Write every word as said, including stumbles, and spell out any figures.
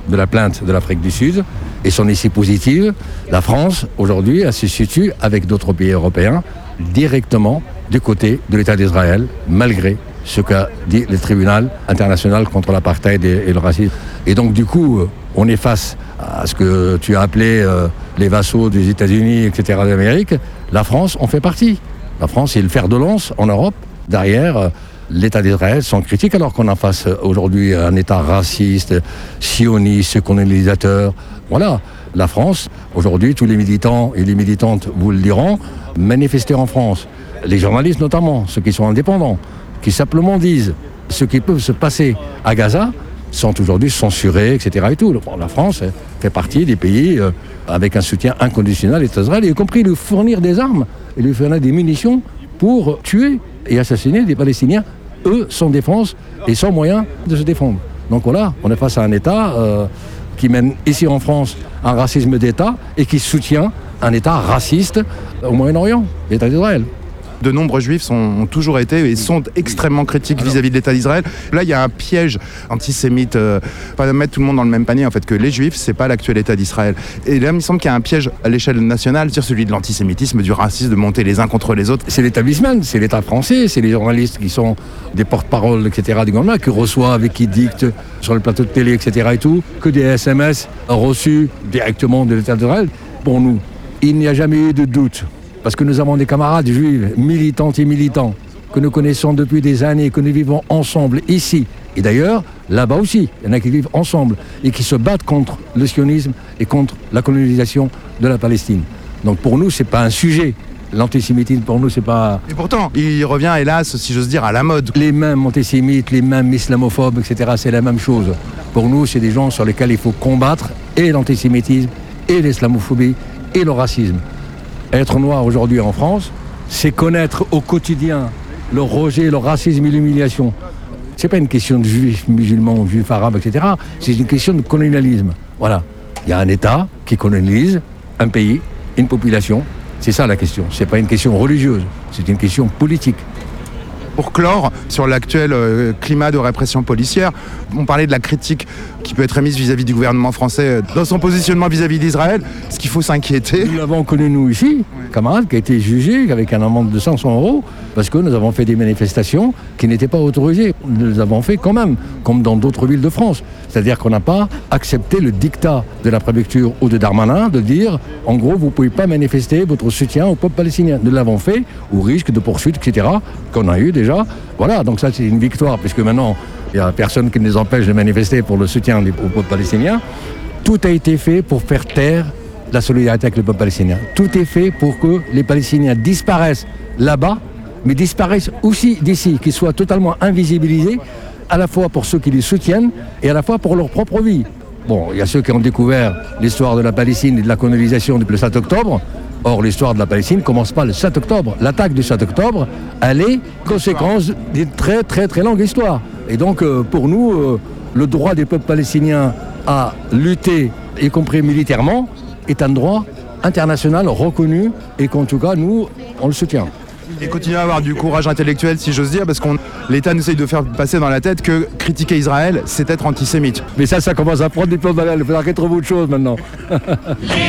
de la plainte de l'Afrique du Sud et son issue positive, la France, aujourd'hui, elle se situe avec d'autres pays européens directement du côté de l'État d'Israël, malgré ce qu'a dit le tribunal international contre l'apartheid et, et le racisme. Et donc, du coup, on est face à ce que tu as appelé euh, les vassaux des États-Unis, et cetera, d'Amérique. La France en fait partie. La France est le fer de lance en Europe, derrière euh, l'État d'Israël, sans critique, alors qu'on en face aujourd'hui un État raciste, sioniste, colonisateur. Voilà, la France, aujourd'hui, tous les militants et les militantes vous le diront, manifester en France. Les journalistes notamment, ceux qui sont indépendants, qui simplement disent ce qui peut se passer à Gaza, sont aujourd'hui censurés, et cetera. Et tout. Bon, la France fait partie des pays euh, avec un soutien inconditionnel à l'État d'Israël, y compris lui fournir des armes et lui fournir des munitions pour tuer et assassiner des Palestiniens, eux, sans défense et sans moyen de se défendre. Donc voilà, on est face à un État euh, qui mène ici en France un racisme d'État et qui soutient un État raciste au Moyen-Orient, l'État d'Israël. De nombreux juifs sont, ont toujours été et sont extrêmement critiques Alors, vis-à-vis de l'État d'Israël. Là, il y a un piège antisémite, euh, pas mettre tout le monde dans le même panier, en fait, que les juifs, c'est pas l'actuel État d'Israël. Et là, il me semble qu'il y a un piège à l'échelle nationale, c'est-à-dire celui de l'antisémitisme, du racisme, de monter les uns contre les autres. C'est l'établissement, c'est l'État français, c'est les journalistes qui sont des porte-paroles, et cetera, du gouvernement, qui reçoivent et qui dictent sur le plateau de télé, et cetera et tout, que des S M S reçus directement de l'État d'Israël. Pour nous, il n'y a jamais eu de doute. Parce que nous avons des camarades juifs, militantes et militants, que nous connaissons depuis des années, que nous vivons ensemble ici. Et d'ailleurs, là-bas aussi, il y en a qui vivent ensemble et qui se battent contre le sionisme et contre la colonisation de la Palestine. Donc pour nous, ce n'est pas un sujet. L'antisémitisme, pour nous, c'est pas... Et pourtant, il revient, hélas, si j'ose dire, à la mode. Les mêmes antisémites, les mêmes islamophobes, et cetera, c'est la même chose. Pour nous, c'est des gens sur lesquels il faut combattre et l'antisémitisme, et l'islamophobie, et le racisme. Être noir aujourd'hui en France, c'est connaître au quotidien le rejet, le racisme et l'humiliation. Ce n'est pas une question de juifs musulmans, juifs arabes, et cetera. C'est une question de colonialisme. Voilà. Il y a un État qui colonise un pays, une population. C'est ça la question. Ce n'est pas une question religieuse, c'est une question politique. Pour clore sur l'actuel euh, climat de répression policière, on parlait de la critique qui peut être émise vis-à-vis du gouvernement français euh, dans son positionnement vis-à-vis d'Israël. Est-ce qu'il faut s'inquiéter ? Nous l'avons connu nous ici, oui. Camarade, qui a été jugé avec un amende de cinq cents euros parce que nous avons fait des manifestations qui n'étaient pas autorisées. Nous les avons fait quand même, comme dans d'autres villes de France. C'est-à-dire qu'on n'a pas accepté le dictat de la préfecture ou de Darmanin de dire, en gros, vous ne pouvez pas manifester votre soutien au peuple palestinien. Nous l'avons fait au risque de poursuites, et cetera, qu'on a eu déjà. Voilà, donc ça c'est une victoire, puisque maintenant, il n'y a personne qui nous empêche de manifester pour le soutien au peuple palestinien. Tout a été fait pour faire taire la solidarité avec le peuple palestinien. Tout est fait pour que les Palestiniens disparaissent là-bas, mais disparaissent aussi d'ici, qu'ils soient totalement invisibilisés, à la fois pour ceux qui les soutiennent et à la fois pour leur propre vie. Bon, il y a ceux qui ont découvert l'histoire de la Palestine et de la colonisation depuis le sept octobre. Or, l'histoire de la Palestine ne commence pas le sept octobre. L'attaque du sept octobre, elle est conséquence d'une très très très longue histoire. Et donc, euh, pour nous, euh, le droit des peuples palestiniens à lutter, y compris militairement, est un droit international reconnu et qu'en tout cas, nous, on le soutient. Et continuer à avoir du courage intellectuel, si j'ose dire, parce que l'État nous essaye de faire passer dans la tête que critiquer Israël, c'est être antisémite. Mais ça, ça commence à prendre des plans dans l'aile. Il faudra qu'il trouve autre chose maintenant.